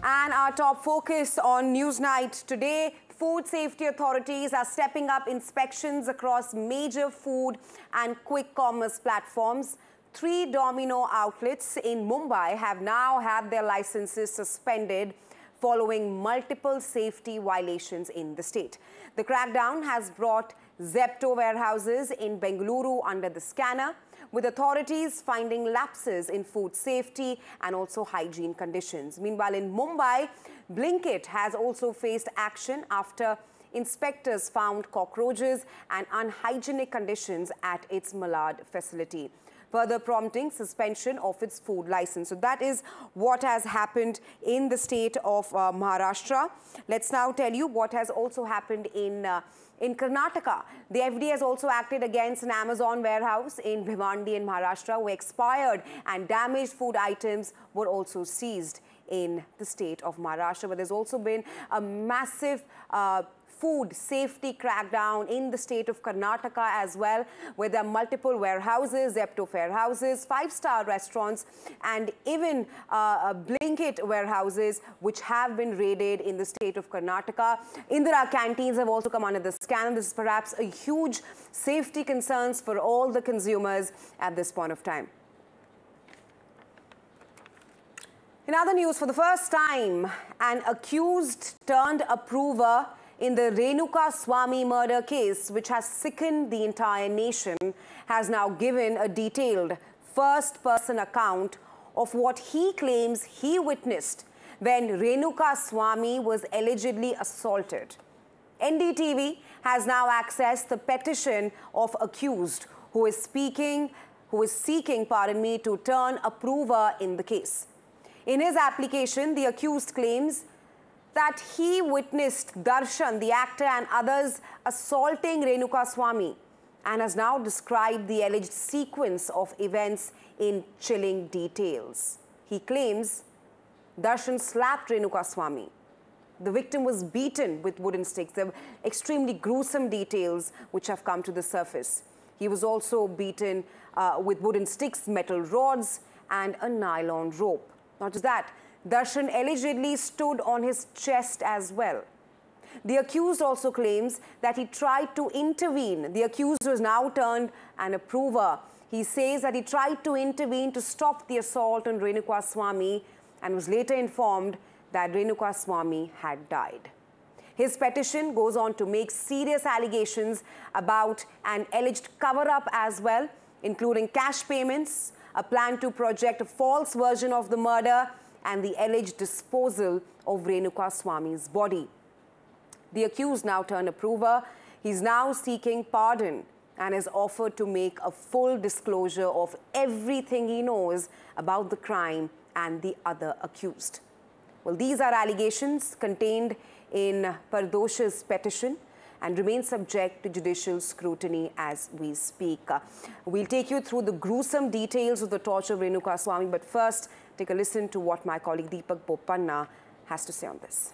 And our top focus on Newsnight today, food safety authorities are stepping up inspections across major food and quick commerce platforms. 3 Domino outlets in Mumbai have now had their licenses suspended following multiple safety violations in the state. The crackdown has brought Zepto warehouses in Bengaluru under the scanner, with authorities finding lapses in food safety and also hygiene conditions. Meanwhile, in Mumbai, Blinkit has also faced action after inspectors found cockroaches and unhygienic conditions at its Malad facility, further prompting suspension of its food license. So that is what has happened in the state of Maharashtra. Let's now tell you what has also happened in Karnataka. The FD has also acted against an Amazon warehouse in Bhiwandi in Maharashtra, where expired and damaged food items were also seized in the state of Maharashtra. But there's also been a massive food safety crackdown in the state of Karnataka as well, where there are multiple warehouses, Zepto warehouses, 5-star restaurants, and even Blinkit warehouses, which have been raided in the state of Karnataka. Indira canteens have also come under the scan. This is perhaps a huge safety concerns for all the consumers at this point of time. In other news, for the first time, an accused turned approver in the Renuka Swamy murder case, which has sickened the entire nation, has now given a detailed first-person account of what he claims he witnessed when Renuka Swamy was allegedly assaulted. NDTV has now accessed the petition of accused who is seeking, to turn approver in the case. In his application, the accused claims that he witnessed Darshan, the actor, and others assaulting Renuka Swamy, and has now described the alleged sequence of events in chilling details. He claims Darshan slapped Renuka Swamy. The victim was beaten with wooden sticks. There were extremely gruesome details which have come to the surface. He was also beaten with wooden sticks, metal rods, and a nylon rope. Not just that, Darshan allegedly stood on his chest as well. The accused also claims that he tried to intervene. The accused was now turned an approver. He says that he tried to intervene to stop the assault on Renuka Swamy and was later informed that Renuka Swamy had died. His petition goes on to make serious allegations about an alleged cover-up as well, including cash payments, a plan to project a false version of the murder, and the alleged disposal of Renuka Swamy's body. The accused now turned approver. He's now seeking pardon and has offered to make a full disclosure of everything he knows about the crime and the other accused. Well, these are allegations contained in Pardosh's petition and remain subject to judicial scrutiny as we speak. We'll take you through the gruesome details of the torture of Renuka Swamy, but first, take a listen to what my colleague Deepak Bopanna has to say on this.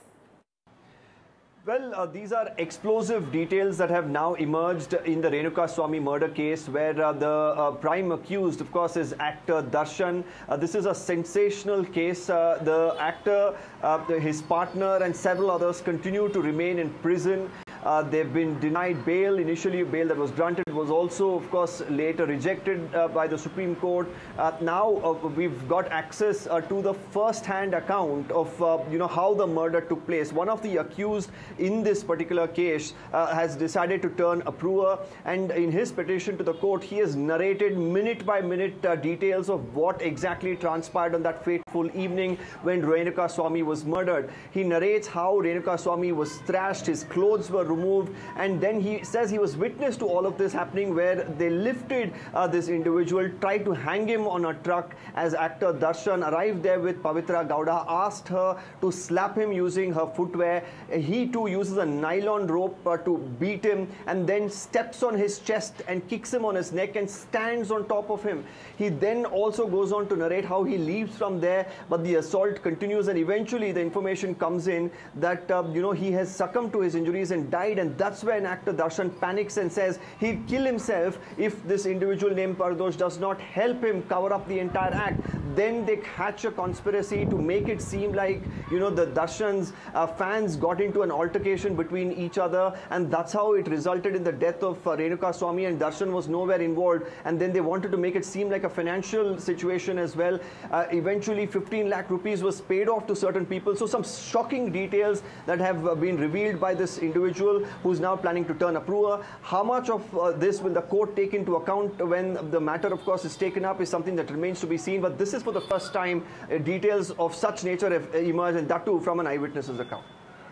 Well, these are explosive details that have now emerged in the Renuka Swamy murder case, where the prime accused, of course, is actor Darshan. This is a sensational case. The actor, his partner, and several others continue to remain in prison. They've been denied bail. Initially, bail that was granted was also, of course, later rejected by the Supreme Court. Now we've got access to the first-hand account of how the murder took place. One of the accused in this particular case has decided to turn approver, and in his petition to the court, he has narrated minute-by-minute details of what exactly transpired on that fateful evening when Renuka Swamy was murdered. He narrates how Renuka Swamy was thrashed, his clothes were removed, and then he says he was witness to all of this happening, where they lifted this individual, tried to hang him on a truck. As actor Darshan arrived there with Pavitra Gowda, asked her to slap him using her footwear. He too uses a nylon rope to beat him, and then steps on his chest and kicks him on his neck and stands on top of him. He then also goes on to narrate how he leaves from there, but the assault continues, and eventually the information comes in that he has succumbed to his injuries and died, and that's when actor Darshan panics and says he'll kill himself if this individual named Pardosh does not help him cover up the entire act. then they hatch a conspiracy to make it seem like, you know, the Darshan's fans got into an altercation between each other, and that's how it resulted in the death of Renuka Swami, and Darshan was nowhere involved. And then they wanted to make it seem like a financial situation as well. Eventually 15 lakh rupees was paid off to certain people. So some shocking details that have been revealed by this individual who's now planning to turn approver. How much of this will the court take into account when the matter, of course, is taken up is something that remains to be seen. But this is for the first time details of such nature have emerged, and that too from an eyewitness's account.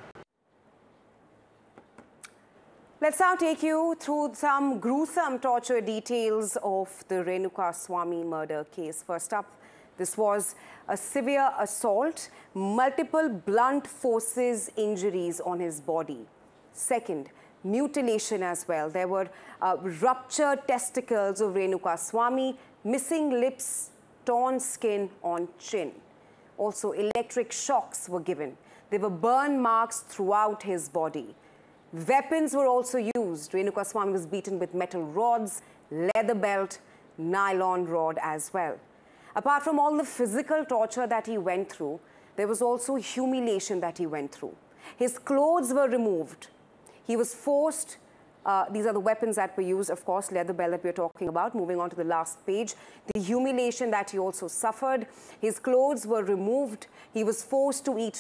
Let's now take you through some gruesome torture details of the Renuka Swami murder case. First up, this was a severe assault, multiple blunt forces injuries on his body. Second, mutilation as well. There were ruptured testicles of Renuka Swami, missing lips, torn skin on chin. Also, electric shocks were given. There were burn marks throughout his body. Weapons were also used. Renuka Swami was beaten with metal rods, leather belt, nylon rod as well. Apart from all the physical torture that he went through, there was also humiliation that he went through. His clothes were removed. He was forced, these are the weapons that were used, of course, leather belt that we're talking about. Moving on to the last page, the humiliation that he also suffered. His clothes were removed. He was forced to eat